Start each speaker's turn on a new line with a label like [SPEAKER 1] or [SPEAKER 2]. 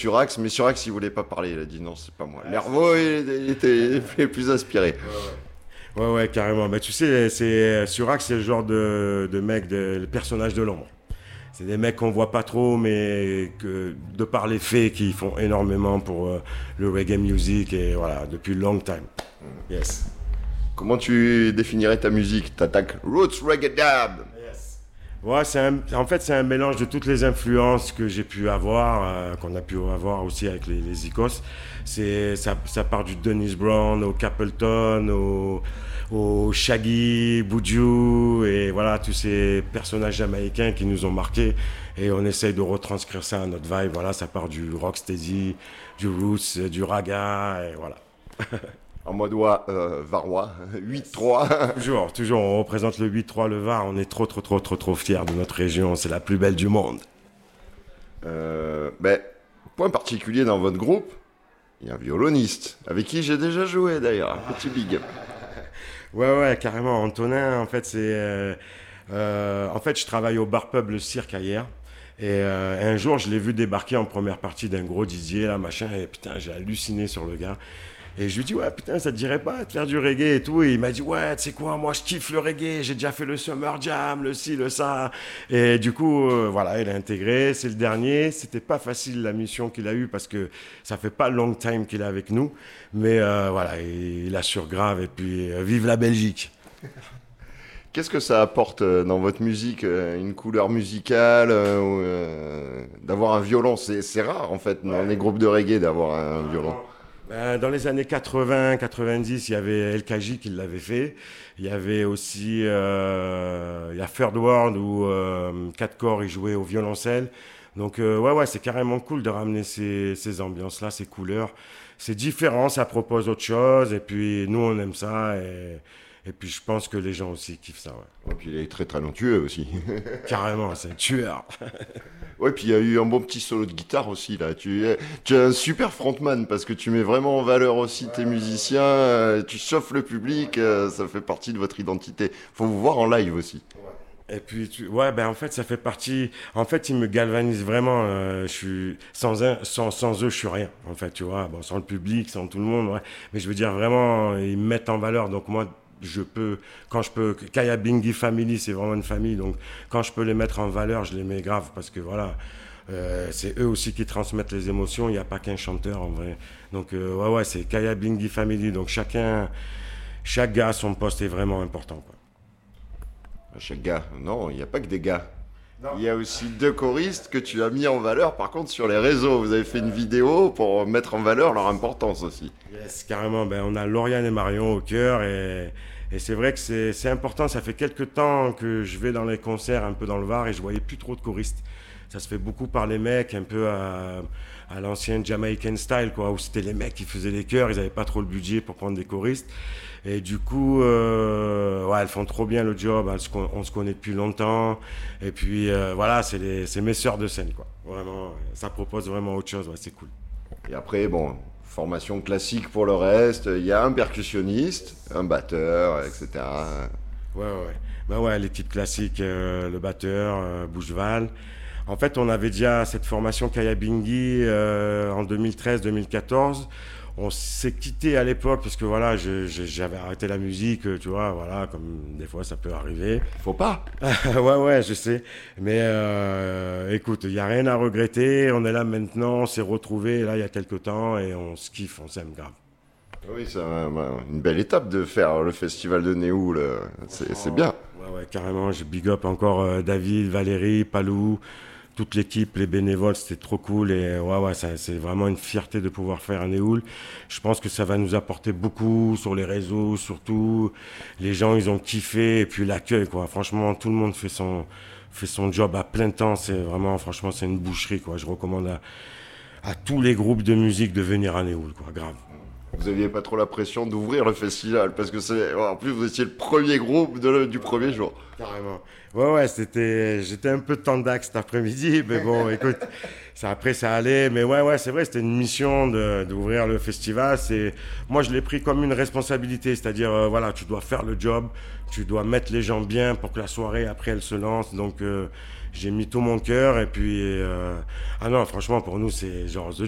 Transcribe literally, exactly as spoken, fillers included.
[SPEAKER 1] Surax, mais Surax, il voulait pas parler. Il a dit non, c'est pas moi. Lervo, il, il était il plus inspiré.
[SPEAKER 2] Ouais, ouais, carrément. Bah, tu sais, c'est, Surax, c'est le genre de, de mec, de, le personnage de l'ombre. C'est des mecs qu'on voit pas trop, mais que, de par les faits, qui font énormément pour euh, le reggae music, et voilà, depuis long time. Yes.
[SPEAKER 1] Comment tu définirais ta musique? T'attaques Roots Reggae Dub.
[SPEAKER 2] Ouais, c'est un, en fait, c'est un mélange de toutes les influences que j'ai pu avoir, euh, qu'on a pu avoir aussi avec les, les Icos. C'est, ça, ça part du Dennis Brown au Capleton, au, au Shaggy, Buju, et voilà, tous ces personnages jamaïcains qui nous ont marqués. Et on essaye de retranscrire ça à notre vibe. Voilà, ça part du rocksteady, du roots, du raga, et voilà.
[SPEAKER 1] En mode ouais, euh, varois, huit trois.
[SPEAKER 2] Toujours, toujours, on représente le huit trois, le Var. On est trop, trop, trop, trop, trop fiers de notre région. C'est la plus belle du monde.
[SPEAKER 1] Euh, ben, point particulier dans votre groupe, il y a un violoniste, avec qui j'ai déjà joué d'ailleurs, un petit big up.
[SPEAKER 2] Ouais, ouais, carrément. Antonin, en fait, c'est... Euh, euh, en fait, je travaille au bar pub Le Cirque hier. Et euh, un jour, je l'ai vu débarquer en première partie d'un gros Didier, là, machin. Et putain, j'ai halluciné sur le gars. Et je lui dis, ouais, putain, ça te dirait pas de faire du reggae et tout. Et il m'a dit, ouais, tu sais quoi, moi, je kiffe le reggae. J'ai déjà fait le Summer Jam, le ci, le ça. Et du coup, euh, voilà, il a intégré. C'est le dernier. C'était pas facile, la mission qu'il a eue, parce que ça fait pas long time qu'il est avec nous. Mais euh, voilà, il, il assure grave. Et puis, euh, vive la Belgique.
[SPEAKER 1] Qu'est-ce que ça apporte dans votre musique, une couleur musicale, euh, d'avoir un violon? C'est, c'est rare, en fait, dans les groupes de reggae, d'avoir un violon.
[SPEAKER 2] Dans les années quatre-vingts quatre-vingt-dix, il y avait El Kaji qui l'avait fait. Il y avait aussi euh, il y a Third World où euh, quatre corps il jouait au violoncelle. Donc euh, ouais ouais, c'est carrément cool de ramener ces, ces ambiances-là, ces couleurs. C'est différent, ça propose autre chose. Et puis nous on aime ça et, et puis je pense que les gens aussi kiffent ça. Ouais.
[SPEAKER 1] Et puis il est très talentueux aussi.
[SPEAKER 2] Carrément, c'est un tueur.
[SPEAKER 1] Ouais, puis il y a eu un bon petit solo de guitare aussi là. Tu es, tu es un super frontman parce que tu mets vraiment en valeur aussi tes musiciens, euh, tu chauffes le public, euh, ça fait partie de votre identité. Faut vous voir en live aussi.
[SPEAKER 2] Et puis, tu, ouais, ben en fait, ça fait partie. En fait, ils me galvanisent vraiment. Euh, je suis sans, un, sans, sans eux, je suis rien. En fait, tu vois, bon, sans le public, sans tout le monde, ouais. Mais je veux dire vraiment, ils me mettent en valeur. Donc moi, je peux, quand je peux, Kaya Bingi Family, c'est vraiment une famille. Donc quand je peux les mettre en valeur, je les mets grave parce que voilà, euh, c'est eux aussi qui transmettent les émotions. Il n'y a pas qu'un chanteur en vrai. Donc euh, ouais, ouais, c'est Kaya Bingi Family. Donc chacun, chaque gars à son poste est vraiment important, quoi.
[SPEAKER 1] Chaque gars, non, il n'y a pas que des gars.
[SPEAKER 2] Non.
[SPEAKER 1] Il y a aussi deux choristes que tu as mis en valeur, par contre, sur les réseaux. Vous avez fait une vidéo pour mettre en valeur leur importance aussi.
[SPEAKER 2] Yes, carrément. Ben, on a Lauriane et Marion au cœur. Et, et c'est vrai que c'est, c'est important. Ça fait quelques temps que je vais dans les concerts un peu dans le Var et je voyais plus trop de choristes. Ça se fait beaucoup par les mecs, un peu à, à l'ancien Jamaican style, quoi, où c'était les mecs qui faisaient les chœurs. Ils n'avaient pas trop le budget pour prendre des choristes. Et du coup, euh, ouais, elles font trop bien le job. Elles, on se connaît depuis longtemps. Et puis, euh, voilà, c'est, les, c'est mes sœurs de scène, quoi. Vraiment, ça propose vraiment autre chose. Ouais, c'est cool.
[SPEAKER 1] Et après, bon, formation classique pour le reste. Il y a un percussionniste, un batteur, et cetera.
[SPEAKER 2] Ouais, ouais. Ben ouais, l'équipe classique, euh, le batteur, euh, Boucheval. En fait, on avait déjà cette formation Kaya Bingi euh, en deux mille treize deux mille quatorze. On s'est quitté à l'époque parce que voilà, je, je, j'avais arrêté la musique, tu vois, voilà, comme des fois ça peut arriver.
[SPEAKER 1] Faut pas.
[SPEAKER 2] Ouais, ouais, je sais. Mais euh, écoute, il n'y a rien à regretter. On est là maintenant, on s'est retrouvés là il y a quelques temps et on se kiffe, on s'aime grave.
[SPEAKER 1] Oui, c'est une belle étape de faire le festival de Néoul. C'est, c'est bien.
[SPEAKER 2] Ouais, ouais, carrément. Je big up encore euh, David, Valérie, Palou. Toute l'équipe, les bénévoles, c'était trop cool et ouais, ouais, ça, c'est vraiment une fierté de pouvoir faire un Néoul. Je pense que ça va nous apporter beaucoup sur les réseaux, surtout les gens, ils ont kiffé et puis l'accueil, quoi. Franchement, tout le monde fait son, fait son job à plein temps. C'est vraiment, franchement, c'est une boucherie, quoi. Je recommande à, à tous les groupes de musique de venir à Néoul, quoi. Grave.
[SPEAKER 1] Vous aviez pas trop la pression d'ouvrir le festival parce que c'est, en plus, vous étiez le premier groupe de, du premier jour.
[SPEAKER 2] Carrément. Ouais, ouais, c'était, j'étais un peu tendax cet après-midi, mais bon, écoute, ça, après ça allait, mais ouais, ouais, c'est vrai, c'était une mission de, d'ouvrir le festival. C'est, moi, je l'ai pris comme une responsabilité, c'est-à-dire, euh, voilà, tu dois faire le job, tu dois mettre les gens bien pour que la soirée après elle se lance. Donc, euh, j'ai mis tout mon cœur et puis, euh, ah non, franchement, pour nous, c'est genre the